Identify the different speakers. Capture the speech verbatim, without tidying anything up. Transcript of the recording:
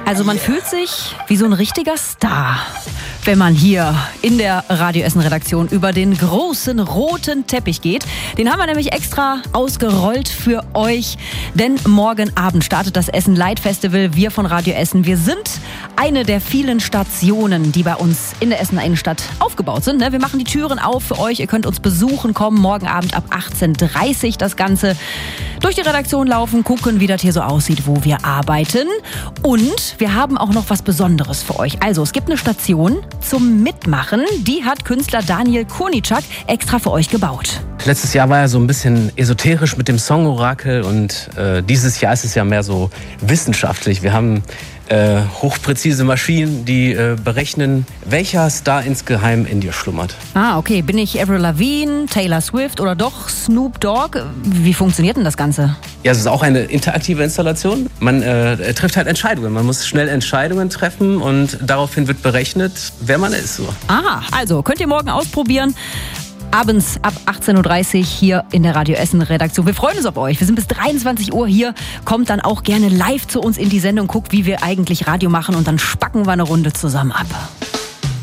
Speaker 1: Also man fühlt sich wie so ein richtiger Star, wenn man hier in der Radio Essen Redaktion über den großen roten Teppich geht. Den haben wir nämlich extra ausgerollt für euch, denn morgen Abend startet das Essen Light Festival. Wir von Radio Essen, wir sind eine der vielen Stationen, die bei uns in der Essener Innenstadt aufgebaut sind. Wir machen die Türen auf für euch, ihr könnt uns besuchen kommen, morgen Abend ab achtzehn Uhr dreißig das Ganze. Durch die Redaktion laufen, gucken, wie das hier so aussieht, wo wir arbeiten. Und wir haben auch noch was Besonderes für euch. Also es gibt eine Station zum Mitmachen. Die hat Künstler Daniel Kurnitschak extra für euch gebaut.
Speaker 2: Letztes Jahr war er so ein bisschen esoterisch mit dem Song-Orakel und äh, dieses Jahr ist es ja mehr so wissenschaftlich. Wir haben äh, hochpräzise Maschinen, die äh, berechnen, welcher Star insgeheim in dir schlummert.
Speaker 1: Ah, okay. Bin ich Avril Lavigne, Taylor Swift oder doch Snoop Dogg? Wie funktioniert denn das Ganze?
Speaker 2: Ja, es ist auch eine interaktive Installation. Man äh, trifft halt Entscheidungen. Man muss schnell Entscheidungen treffen und daraufhin wird berechnet, wer man ist. So.
Speaker 1: Aha, also könnt ihr morgen ausprobieren. Abends ab achtzehn Uhr dreißig hier in der Radio Essen Redaktion. Wir freuen uns auf euch. Wir sind bis dreiundzwanzig Uhr hier. Kommt dann auch gerne live zu uns in die Sendung. Guckt, wie wir eigentlich Radio machen und dann spacken wir eine Runde zusammen ab.